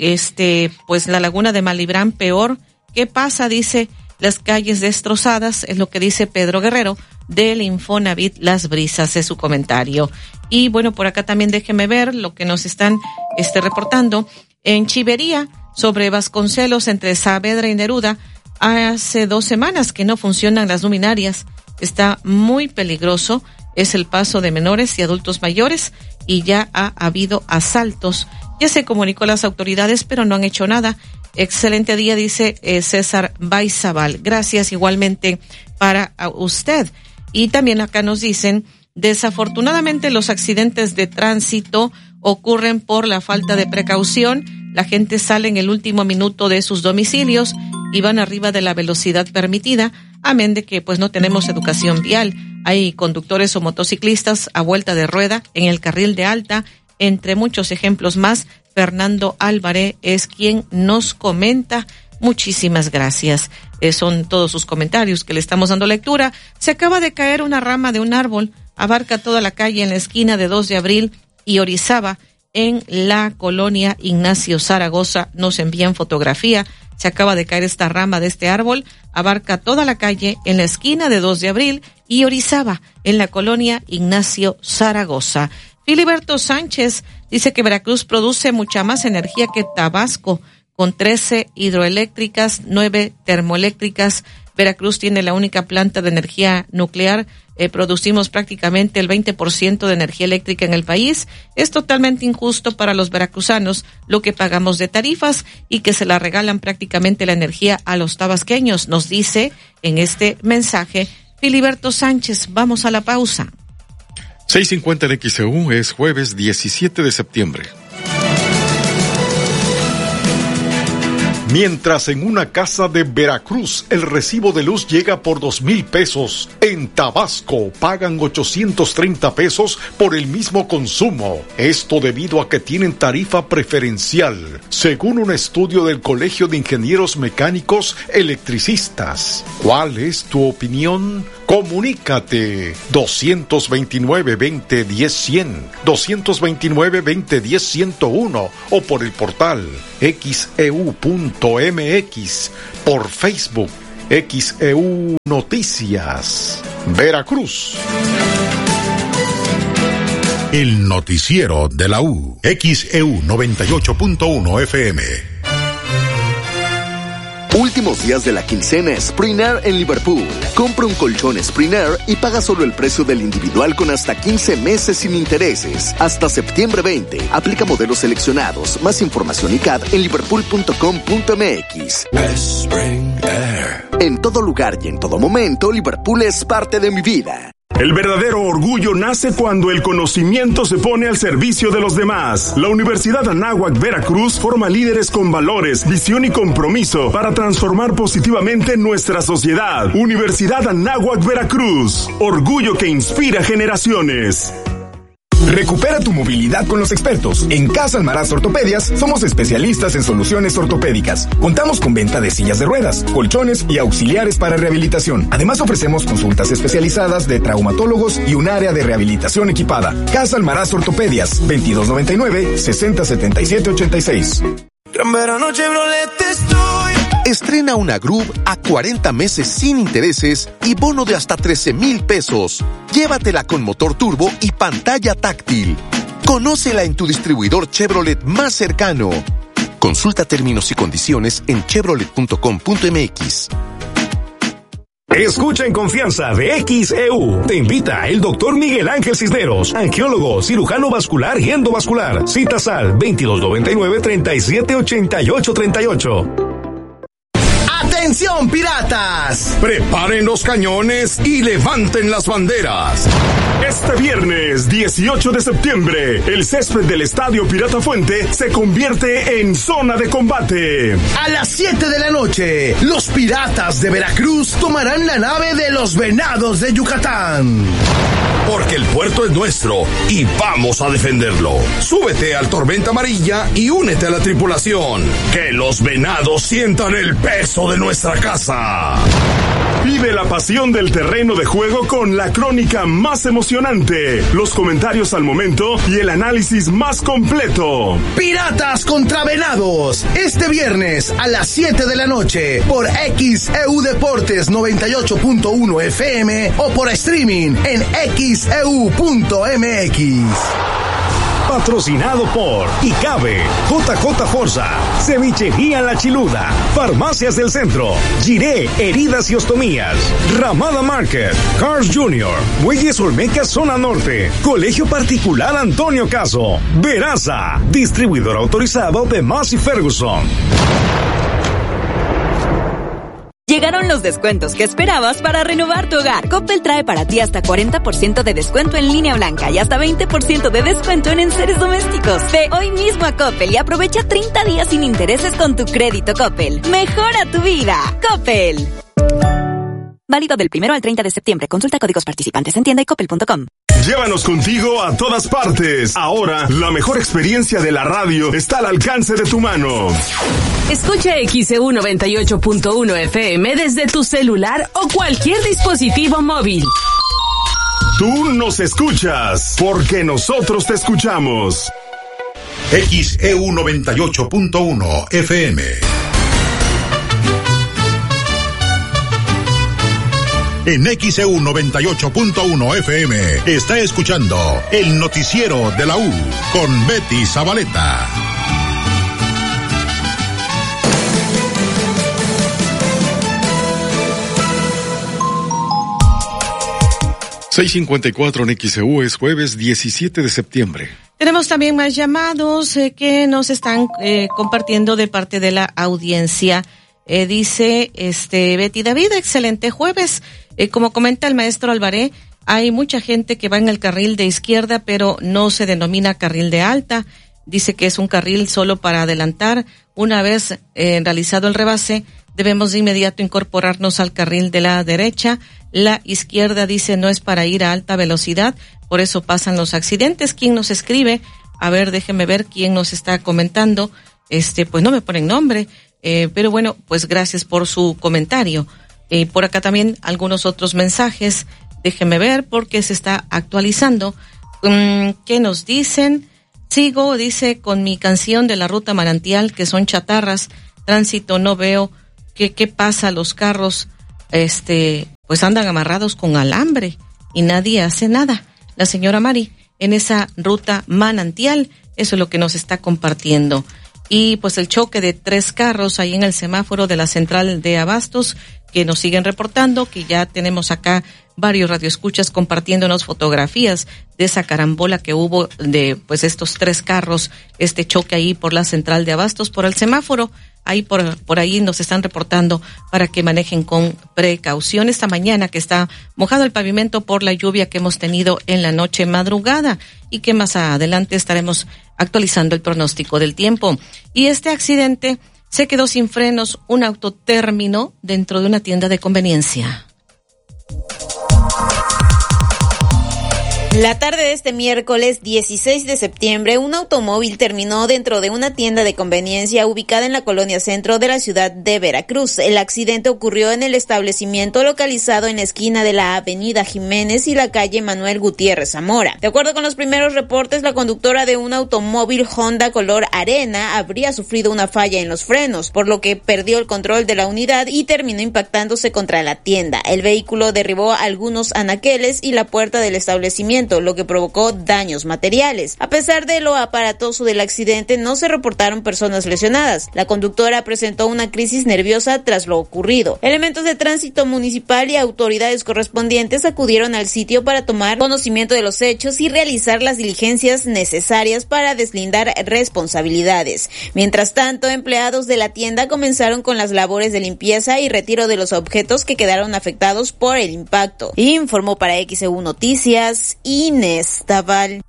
Speaker 12: Pues la Laguna de Malibrán peor. ¿Qué pasa? Dice, las calles destrozadas, es lo que dice Pedro Guerrero del Infonavit Las Brisas, es su comentario. Y bueno, por acá también déjeme ver lo que nos están reportando. En Chivería, sobre Vasconcelos, entre Saavedra y Neruda, hace 2 semanas que no funcionan las luminarias. Está muy peligroso. Es el paso de menores y adultos mayores y ya ha habido asaltos. Ya se comunicó a las autoridades, pero no han hecho nada. Excelente día, dice César Baizabal. Gracias igualmente para usted. Y también acá nos dicen, desafortunadamente los accidentes de tránsito ocurren por la falta de precaución. La gente sale en el último minuto de sus domicilios y van arriba de la velocidad permitida, amén de que pues no tenemos educación vial. Hay conductores o motociclistas a vuelta de rueda en el carril de alta, entre muchos ejemplos más. Fernando Álvarez es quien nos comenta. Muchísimas gracias. Son todos sus comentarios que le estamos dando lectura. Se acaba de caer una rama de un árbol, abarca toda la calle en la esquina de 2 de abril y Orizaba, en la colonia Ignacio Zaragoza. Nos envían fotografía. Se acaba de caer esta rama de este árbol, abarca toda la calle en la esquina de 2 de abril y Orizaba, en la colonia Ignacio Zaragoza. Filiberto Sánchez dice que Veracruz produce mucha más energía que Tabasco, con 13 hidroeléctricas, 9 termoeléctricas. Veracruz tiene la única planta de energía nuclear. Producimos prácticamente el 20% de energía eléctrica en el país. Es totalmente injusto para los veracruzanos lo que pagamos de tarifas y que se la regalan prácticamente la energía a los tabasqueños, nos dice en este mensaje Filiberto Sánchez. Vamos a la pausa.
Speaker 14: 6:50 en XEU, es jueves 17 de septiembre. Mientras en una casa de Veracruz el recibo de luz llega por 2,000 pesos, en Tabasco pagan 830 pesos por el mismo consumo. Esto debido a que tienen tarifa preferencial, según un estudio del Colegio de Ingenieros Mecánicos Electricistas. ¿Cuál es tu opinión?
Speaker 2: Comunícate 229-2010-100, 229-2010-101 o por el portal xeu.mx, por Facebook XEU Noticias, Veracruz.
Speaker 15: El noticiero de la U, XEU 98.1 FM.
Speaker 21: Últimos días de la quincena Sprint en Liverpool. Compra un colchón Sprint y paga solo el precio del individual con hasta 15 meses sin intereses. Hasta septiembre 20. Aplica modelos seleccionados. Más información y CAD en liverpool.com.mx. En todo lugar y en todo momento, Liverpool es parte de mi vida.
Speaker 17: El verdadero orgullo nace cuando el conocimiento se pone al servicio de los demás. La Universidad Anáhuac Veracruz forma líderes con valores, visión y compromiso para transformar positivamente nuestra sociedad. Universidad Anáhuac Veracruz. Orgullo que inspira generaciones.
Speaker 22: Recupera tu movilidad con los expertos. En Casa Almaraz Ortopedias somos especialistas en soluciones ortopédicas. Contamos con venta de sillas de ruedas, colchones y auxiliares para rehabilitación. Además ofrecemos consultas especializadas de traumatólogos y un área de rehabilitación equipada. Casa Almaraz Ortopedias, 2299-607786.
Speaker 23: Gran verano Chevrolet estoy. Estrena una Groove a 40 meses sin intereses y bono de hasta 13,000 pesos. Llévatela con motor turbo y pantalla táctil. Conócela en tu distribuidor Chevrolet más cercano. Consulta términos y condiciones en chevrolet.com.mx.
Speaker 10: Escucha en confianza de XEU. Te invita el doctor Miguel Ángel Cisneros, angiólogo, cirujano vascular y endovascular. Citas al 2299-378838.
Speaker 16: ¡Atención, piratas!
Speaker 17: Preparen los cañones y levanten las banderas. Este viernes 18 de septiembre, el césped del Estadio Pirata Fuente se convierte en zona de combate.
Speaker 16: A las 7 de la noche, los piratas de Veracruz tomarán la nave de los Venados de Yucatán.
Speaker 17: Porque el puerto es nuestro y vamos a defenderlo. Súbete al Tormenta Amarilla y únete a la tripulación. Que los Venados sientan el peso de nuestra casa. Vive la pasión del terreno de juego con la crónica más emocionante, los comentarios al momento y el análisis más completo.
Speaker 16: Piratas contra Venados, este viernes a las 7 de la noche por XEU Deportes 98.1 FM o por streaming en xeu.mx.
Speaker 10: Patrocinado por ICABE, JJ Forza, Cevichería La Chiluda, Farmacias del Centro, Giré Heridas y Ostomías, Ramada Market, Cars Jr., Muelles Olmeca Zona Norte, Colegio Particular Antonio Caso, Veraza, distribuidor autorizado de Massey Ferguson.
Speaker 9: Llegaron los descuentos que esperabas para renovar tu hogar. Coppel trae para ti hasta 40% de descuento en línea blanca y hasta 20% de descuento en enseres domésticos. Ve hoy mismo a Coppel y aprovecha 30 días sin intereses con tu crédito Coppel. Mejora tu vida. Coppel. Válido del 1 al 30 de septiembre. Consulta códigos participantes en tienda y coppel.com.
Speaker 17: Llévanos contigo a todas partes. Ahora, la mejor experiencia de la radio está al alcance de tu mano.
Speaker 6: Escucha XEU 98.1 FM desde tu celular o cualquier dispositivo móvil.
Speaker 17: Tú nos escuchas, porque nosotros te escuchamos.
Speaker 15: XEU 98.1 FM. En XEU 98.1 FM está escuchando el noticiero de la U con Betty Zabaleta.
Speaker 2: .54 en XEU, es jueves 17 de septiembre.
Speaker 12: Tenemos también más llamados que nos están compartiendo de parte de la audiencia. Dice Betty David, excelente jueves. Como comenta el maestro Alvaré, hay mucha gente que va en el carril de izquierda, pero no se denomina carril de alta. Dice que es un carril solo para adelantar. Una vez realizado el rebase, debemos de inmediato incorporarnos al carril de la derecha. La izquierda, dice, no es para ir a alta velocidad, por eso pasan los accidentes. ¿Quién nos escribe? A ver, déjeme ver quién nos está comentando. Pues no me ponen nombre, pero bueno, pues gracias por su comentario. Por acá también algunos otros mensajes. Déjeme ver porque se está actualizando. ¿Qué nos dicen? Sigo, dice, con mi canción de la ruta Manantial, que son chatarras. Tránsito, no veo qué pasa. Los carros, pues andan amarrados con alambre y nadie hace nada. La señora Mari, en esa ruta Manantial, eso es lo que nos está compartiendo. Y pues el choque de 3 carros ahí en el semáforo de la central de Abastos, que nos siguen reportando, que ya tenemos acá varios radioescuchas compartiéndonos fotografías de esa carambola que hubo de pues estos 3 carros, este choque ahí por la central de Abastos, por el semáforo. Ahí por ahí nos están reportando para que manejen con precaución esta mañana, que está mojado el pavimento por la lluvia que hemos tenido en la noche madrugada, y que más adelante estaremos actualizando el pronóstico del tiempo. Y este accidente se quedó sin frenos, un auto terminó dentro de una tienda de conveniencia.
Speaker 4: La tarde de este miércoles 16 de septiembre, un automóvil terminó dentro de una tienda de conveniencia ubicada en la colonia centro de la ciudad de Veracruz. El accidente ocurrió en el establecimiento localizado en la esquina de la avenida Jiménez y la calle Manuel Gutiérrez Zamora. De acuerdo con los primeros reportes, la conductora de un automóvil Honda color arena habría sufrido una falla en los frenos, por lo que perdió el control de la unidad y terminó impactándose contra la tienda. El vehículo derribó algunos anaqueles y la puerta del establecimiento, lo que provocó daños materiales. A pesar de lo aparatoso del accidente, no se reportaron personas lesionadas. La conductora presentó una crisis nerviosa tras lo ocurrido. Elementos de tránsito municipal y autoridades correspondientes acudieron al sitio para tomar conocimiento de los hechos y realizar las diligencias necesarias para deslindar responsabilidades. Mientras tanto, empleados de la tienda comenzaron con las labores de limpieza y retiro de los objetos que quedaron afectados por el impacto. Informó para XEU Noticias Inés Taval.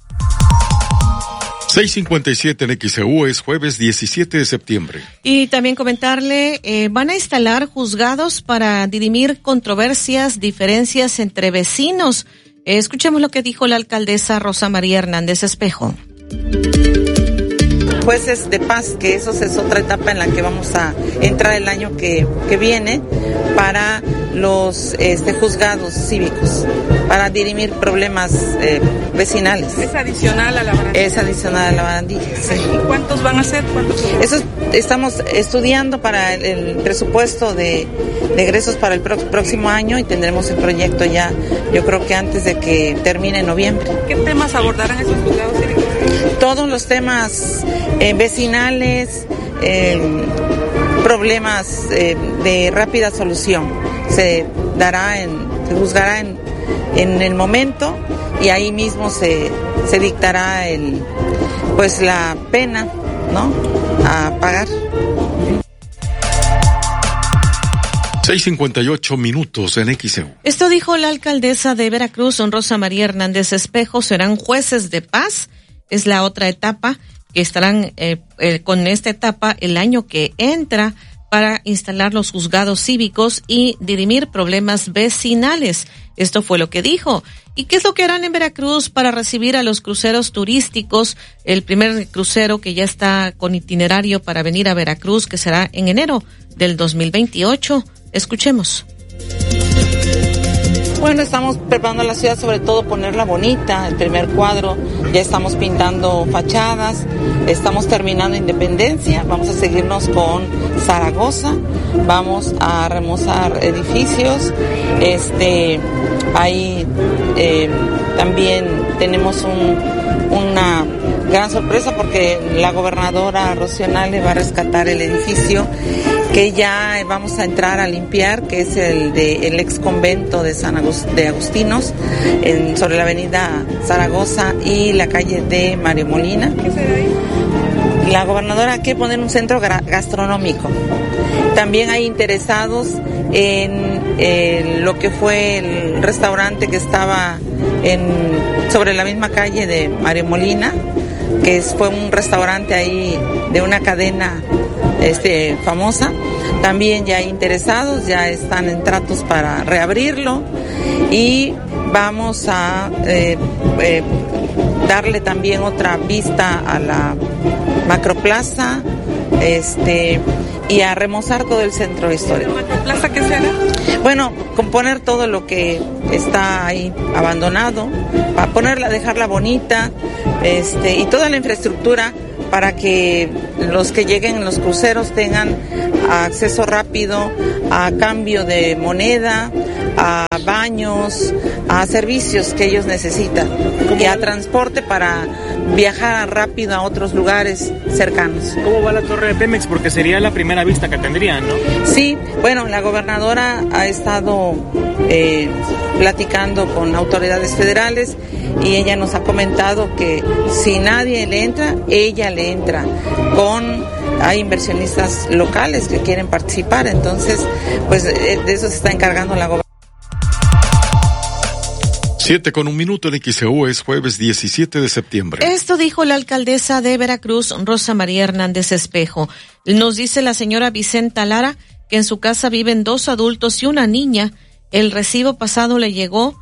Speaker 14: 6:57 en XEU, es jueves 17 de septiembre.
Speaker 12: Y también comentarle, van a instalar juzgados para dirimir controversias, diferencias entre vecinos. Escuchemos lo que dijo la alcaldesa Rosa María Hernández Espejo.
Speaker 5: Jueces de paz, que eso es otra etapa en la que vamos a entrar el año que viene para los juzgados cívicos, para dirimir problemas vecinales.
Speaker 8: ¿Es adicional a la barandilla?
Speaker 5: Es adicional a la barandilla, sí.
Speaker 8: ¿Y cuántos van a ser?
Speaker 5: Eso estamos estudiando para el presupuesto de egresos para el próximo año, y tendremos el proyecto ya, yo creo que antes de que termine noviembre.
Speaker 8: ¿Qué temas abordarán esos juzgados cívicos?
Speaker 5: Todos los temas vecinales, problemas de rápida solución. Se juzgará en el momento, y ahí mismo se dictará la pena, ¿no?, a pagar.
Speaker 14: 6:58 minutos en XEU.
Speaker 12: Esto dijo la alcaldesa de Veracruz, Rosa María Hernández Espejo. Serán jueces de paz. Es la otra etapa que estarán con esta etapa el año que entra para instalar los juzgados cívicos y dirimir problemas vecinales. Esto fue lo que dijo. ¿Y qué es lo que harán en Veracruz para recibir a los cruceros turísticos? El primer crucero que ya está con itinerario para venir a Veracruz, que será en enero del 2028. Escuchemos.
Speaker 5: Bueno, estamos preparando la ciudad, sobre todo ponerla bonita, el primer cuadro, ya estamos pintando fachadas, estamos terminando Independencia, vamos a seguirnos con Zaragoza, vamos a remozar edificios, ahí también tenemos una gran sorpresa porque la gobernadora Rocío Nale va a rescatar el edificio que ya vamos a entrar a limpiar, que es el ex convento de Agustinos, sobre la avenida Zaragoza y la calle de Mario Molina.
Speaker 8: ¿Qué será ahí?
Speaker 5: La gobernadora quiere poner un centro gastronómico. También hay interesados en lo que fue el restaurante que estaba sobre la misma calle de Mario Molina, que fue un restaurante ahí de una cadena famosa. También ya hay interesados, ya están en tratos para reabrirlo, y vamos a darle también otra vista a la Macroplaza, y a remozar todo el centro histórico.
Speaker 8: ¿Plaza qué será?
Speaker 5: Bueno, componer todo lo que está ahí abandonado, para ponerla, dejarla bonita, y toda la infraestructura para que los que lleguen en los cruceros tengan acceso rápido a cambio de moneda, a baños, a servicios que ellos necesitan y a transporte para viajar rápido a otros lugares cercanos.
Speaker 1: ¿Cómo va la torre de Pemex? Porque sería la primera vista que tendrían, ¿no?
Speaker 5: Sí, bueno, la gobernadora ha estado platicando con autoridades federales y ella nos ha comentado que si nadie le entra, ella le entra. Hay inversionistas locales que quieren participar, entonces pues de eso se está encargando la gobernadora.
Speaker 14: 7:01 en XEU, es jueves 17 de septiembre.
Speaker 12: Esto dijo la alcaldesa de Veracruz, Rosa María Hernández Espejo. Nos dice la señora Vicenta Lara que en su casa viven 2 adultos y una niña. El recibo pasado le llegó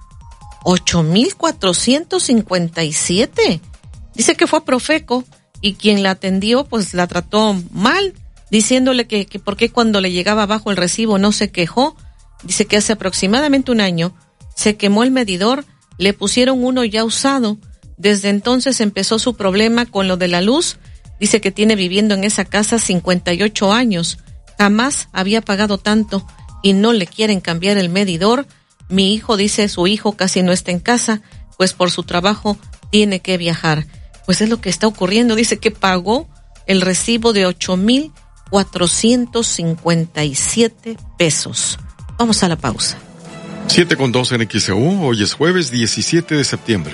Speaker 12: 8,457. Dice que fue a Profeco y quien la atendió pues la trató mal, diciéndole que por qué cuando le llegaba abajo el recibo no se quejó. Dice que hace aproximadamente un año se quemó el medidor, le pusieron uno ya usado. Desde entonces empezó su problema con lo de la luz. Dice que tiene viviendo en esa casa 58 años. Jamás había pagado tanto y no le quieren cambiar el medidor. Mi hijo, dice, su hijo casi no está en casa, pues por su trabajo tiene que viajar. Pues es lo que está ocurriendo. Dice que pagó el recibo de 8,457 pesos. Vamos a la pausa.
Speaker 14: 7:02 en XEU, hoy es jueves 17 de septiembre.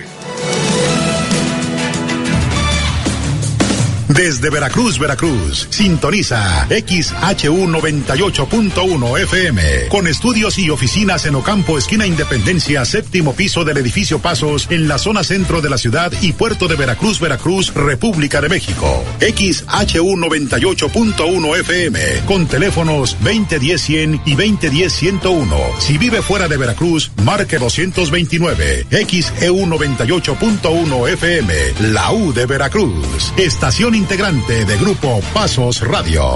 Speaker 15: Desde Veracruz, Veracruz, sintoniza XHU 98.1 FM, con estudios y oficinas en Ocampo, esquina Independencia, 7º piso del edificio Pasos, en la zona centro de la ciudad y puerto de Veracruz, Veracruz, República de México. XHU 98.1 FM, con teléfonos 2010-100 y 2010-101. Si vive fuera de Veracruz, marque 229. XEU 98.1 FM, la U de Veracruz, estación integrante de Grupo Pasos Radio.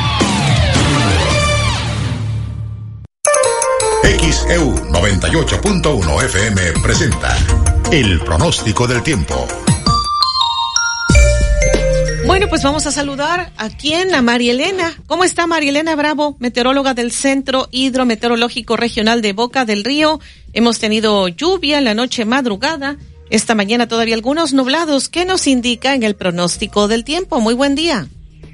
Speaker 15: XEU 98.1 FM presenta el pronóstico del tiempo.
Speaker 12: Bueno, pues vamos a saludar a María Elena. ¿Cómo está María Elena Bravo, meteoróloga del Centro Hidrometeorológico Regional de Boca del Río? Hemos tenido lluvia en la noche madrugada. Esta mañana todavía algunos nublados. ¿Qué nos indica en el pronóstico del tiempo? Muy buen día.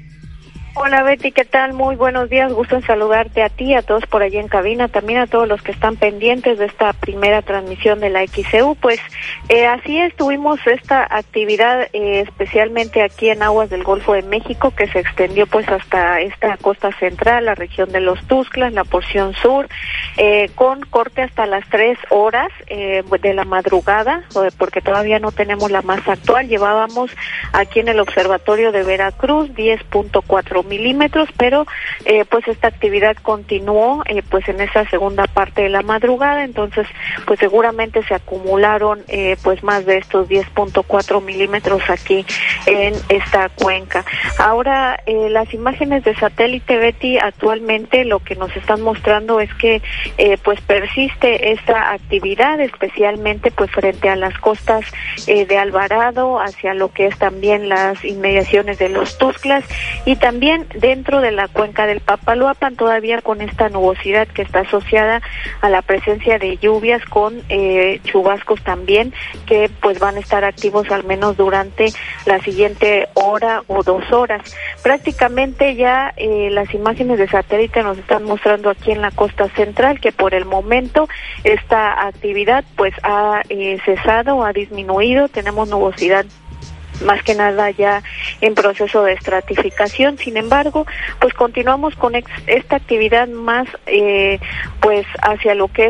Speaker 3: Hola Betty, ¿qué tal? Muy buenos días, gusto en saludarte a ti, a todos por allá en cabina, también a todos los que están pendientes de esta primera transmisión de la XEU. Pues así es, tuvimos esta actividad especialmente aquí en aguas del Golfo de México, que se extendió pues hasta esta costa central, la región de los Tuxtlas, la porción sur, con corte hasta las 3 horas de la madrugada, porque todavía no tenemos la más actual. Llevábamos aquí en el observatorio de Veracruz 10.4 milímetros, pero pues esta actividad continuó pues en esa segunda parte de la madrugada, entonces pues seguramente se acumularon pues más de estos 10.4 milímetros aquí en esta cuenca. Ahora las imágenes de satélite, Betty, actualmente lo que nos están mostrando es que pues persiste esta actividad, especialmente pues frente a las costas de Alvarado, hacia lo que es también las inmediaciones de los Tuxtlas y también dentro de la cuenca del Papaloapan, todavía con esta nubosidad que está asociada a la presencia de lluvias con chubascos también, que pues van a estar activos al menos durante la siguiente hora o 2 horas. Prácticamente ya las imágenes de satélite nos están mostrando aquí en la costa central que por el momento esta actividad pues ha cesado, ha disminuido, tenemos nubosidad más que nada ya en proceso de estratificación. Sin embargo, pues continuamos con esta actividad más pues hacia lo que es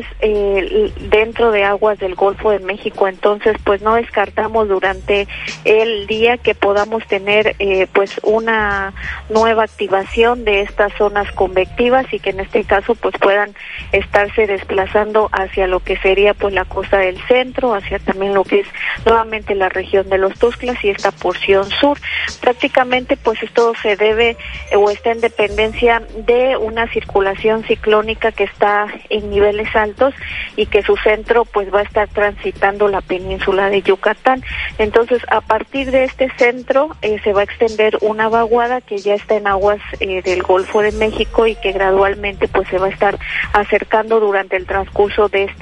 Speaker 3: dentro de aguas del Golfo de México. Entonces pues no descartamos durante el día que podamos tener pues una nueva activación de estas zonas convectivas y que en este caso pues puedan estarse desplazando hacia lo que sería pues la costa del centro, hacia también lo que es nuevamente la región de los Tuxtlas y esta porción sur. Prácticamente pues esto se debe o está en dependencia de una circulación ciclónica que está en niveles altos y que su centro pues va a estar transitando la península de Yucatán. Entonces a partir de este centro se va a extender una vaguada que ya está en aguas del Golfo de México y que gradualmente pues se va a estar acercando durante el transcurso de este